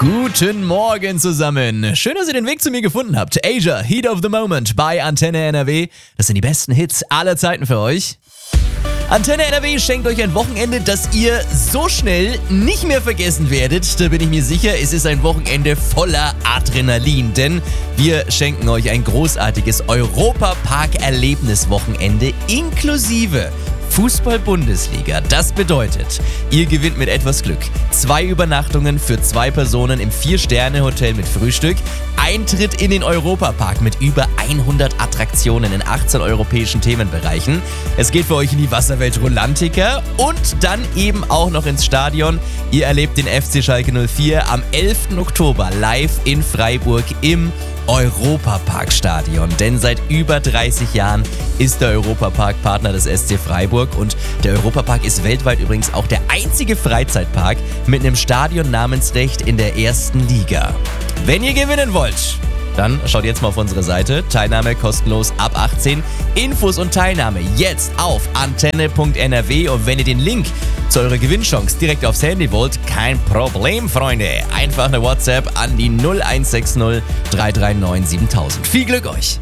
Guten Morgen zusammen. Schön, dass ihr den Weg zu mir gefunden habt. Asia, Heat of the Moment bei Antenne NRW. Das sind die besten Hits aller Zeiten für euch. Antenne NRW schenkt euch ein Wochenende, das ihr so schnell nicht mehr vergessen werdet. Da bin ich mir sicher, es ist ein Wochenende voller Adrenalin, denn wir schenken euch ein großartiges Europapark-Erlebniswochenende inklusive Fußball-Bundesliga. Das bedeutet, ihr gewinnt mit etwas Glück 2 Übernachtungen für 2 Personen im 4-Sterne-Hotel mit Frühstück, Eintritt in den Europapark mit über 100 Attraktionen in 18 europäischen Themenbereichen. Es geht für euch in die Wasserwelt Rolantica und dann eben auch noch ins Stadion. Ihr erlebt den FC Schalke 04 am 11. Oktober live in Freiburg im Europapark-Stadion. Denn seit über 30 Jahren ist der Europapark Partner des SC Freiburg und der Europapark ist weltweit übrigens auch der einzige Freizeitpark mit einem Stadionnamensrecht in der 1. Liga. Wenn ihr gewinnen wollt, dann schaut jetzt mal auf unsere Seite. Teilnahme kostenlos ab 18. Infos und Teilnahme jetzt auf antenne.nrw. Und wenn ihr den Link zu eurer Gewinnchance direkt aufs Handy wollt, kein Problem, Freunde. Einfach eine WhatsApp an die 0160 339 7000. Viel Glück euch!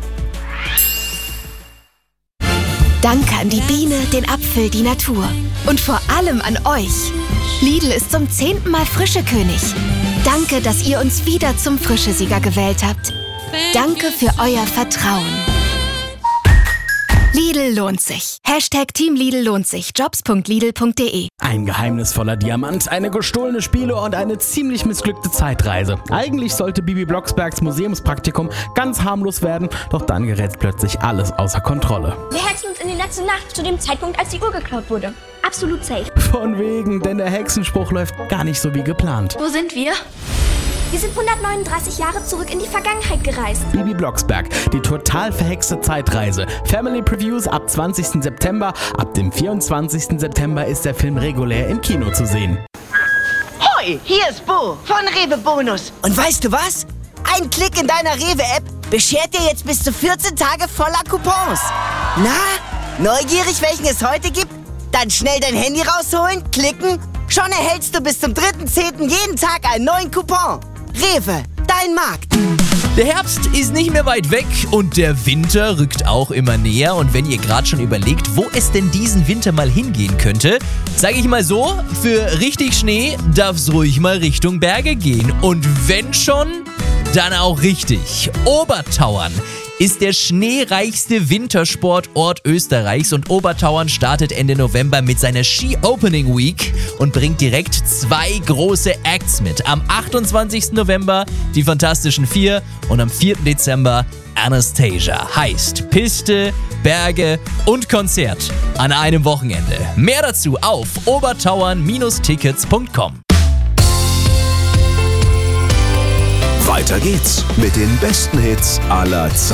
Danke an die Biene, den Apfel, die Natur. Und vor allem an euch. Lidl ist zum 10. Mal Frischekönig. Danke, dass ihr uns wieder zum Frischesieger gewählt habt. Danke für euer Vertrauen. Lidl lohnt sich. Hashtag Team Lidl lohnt sich. Jobs.lidl.de. Ein geheimnisvoller Diamant, eine gestohlene Spiele und eine ziemlich missglückte Zeitreise. Eigentlich sollte Bibi Blocksbergs Museumspraktikum ganz harmlos werden, doch dann gerät plötzlich alles außer Kontrolle. Wir hexen uns in die letzte Nacht zu dem Zeitpunkt, als die Uhr geklaut wurde. Absolut safe. Von wegen, denn der Hexenspruch läuft gar nicht so wie geplant. Wo sind wir? Wir sind 139 Jahre zurück in die Vergangenheit gereist. Bibi Blocksberg, die total verhexte Zeitreise. Family Previews ab 20. September. Ab dem 24. September ist der Film regulär im Kino zu sehen. Hoi, hier ist Bo von Rewe Bonus. Und weißt du was? Ein Klick in deiner Rewe-App beschert dir jetzt bis zu 14 Tage voller Coupons. Na, neugierig, welchen es heute gibt? Dann schnell dein Handy rausholen, klicken. Schon erhältst du bis zum 3.10. jeden Tag einen neuen Coupon. Rewe, dein Markt. Der Herbst ist nicht mehr weit weg und der Winter rückt auch immer näher. Und wenn ihr gerade schon überlegt, wo es denn diesen Winter mal hingehen könnte, sage ich mal so, für richtig Schnee darf es ruhig mal Richtung Berge gehen. Und wenn schon, dann auch richtig. Obertauern ist der schneereichste Wintersportort Österreichs und Obertauern startet Ende November mit seiner Ski Opening Week und bringt direkt 2 große Acts mit. Am 28. November die Fantastischen 4 und am 4. Dezember Anastasia. Heißt Piste, Berge und Konzert an einem Wochenende. Mehr dazu auf obertauern-tickets.com. Weiter geht's mit den besten Hits aller Zeiten.